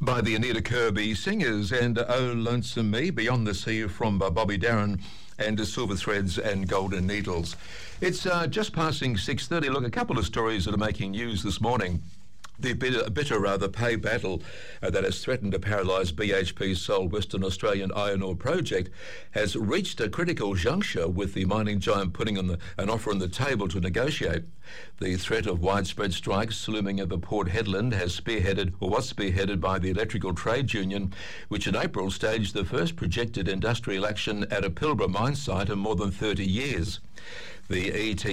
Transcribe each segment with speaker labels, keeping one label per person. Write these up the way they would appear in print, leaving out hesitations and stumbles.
Speaker 1: by the Anita Kirby Singers and Oh Lonesome Me, Beyond the Sea from Bobby Darin and Silver Threads and Golden Needles. It's just passing 6:30. Look, a couple of stories that are making news this morning. The bitter pay battle that has threatened to paralyse BHP's sole Western Australian iron ore project has reached a critical juncture, with the mining giant putting an offer on the table to negotiate. The threat of widespread strikes looming over Port Hedland was spearheaded by the Electrical Trades Union, which in April staged the first projected industrial action at a Pilbara mine site in more than 30 years. The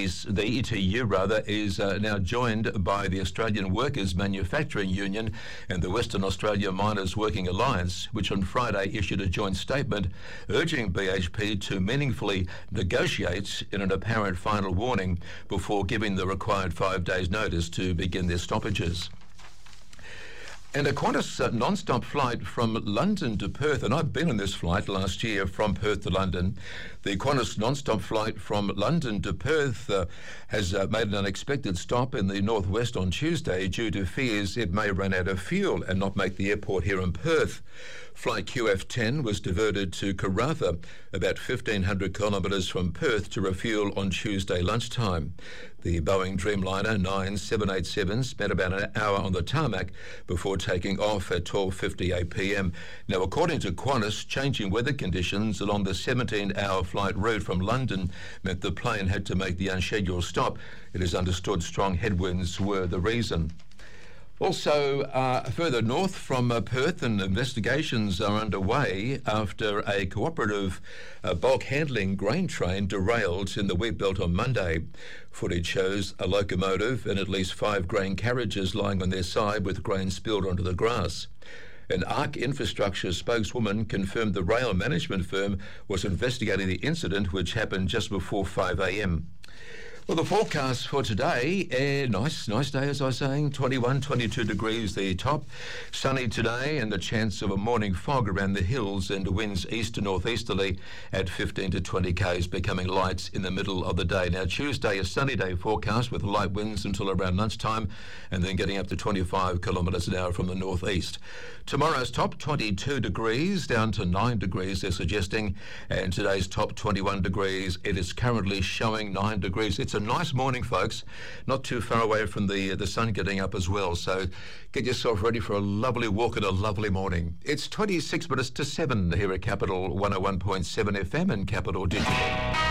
Speaker 1: ETU is now joined by the Australian Workers Manufacturing Union and the Western Australia Miners Working Alliance, which on Friday issued a joint statement urging BHP to meaningfully negotiate in an apparent final warning before giving the required 5 days' notice to begin their stoppages. And a Qantas non-stop flight from London to Perth, and I've been on this flight last year from Perth to London. The Qantas non-stop flight from London to Perth has made an unexpected stop in the northwest on Tuesday due to fears it may run out of fuel and not make the airport here in Perth. Flight QF10 was diverted to Karratha, about 1,500 kilometres from Perth, to refuel on Tuesday lunchtime. The Boeing Dreamliner 9787 spent about an hour on the tarmac before taking off at 12:58 p.m. Now, according to Qantas, changing weather conditions along the 17-hour flight route from London meant the plane had to make the unscheduled stop. It is understood strong headwinds were the reason. Also, further north from Perth, and investigations are underway after a cooperative bulk handling grain train derailed in the wheat belt on Monday. Footage shows a locomotive and at least 5 grain carriages lying on their side with grain spilled onto the grass. An ARC Infrastructure spokeswoman confirmed the rail management firm was investigating the incident, which happened just before 5 a.m. Well, the forecast for today, nice day as I was saying, 21, 22 degrees the top, sunny today, and the chance of a morning fog around the hills and winds east to northeasterly at 15 to 20 k's, becoming light in the middle of the day. Now, Tuesday, a sunny day forecast with light winds until around lunchtime, and then getting up to 25 kilometres an hour from the northeast. Tomorrow's top, 22 degrees, down to 9 degrees, they're suggesting, and today's top, 21 degrees. It is currently showing 9 degrees. It's a nice morning, folks, not too far away from the sun getting up as well, so get yourself ready for a lovely walk and a lovely morning. It's 26 minutes to 7 here at Capital 101.7 FM and Capital Digital.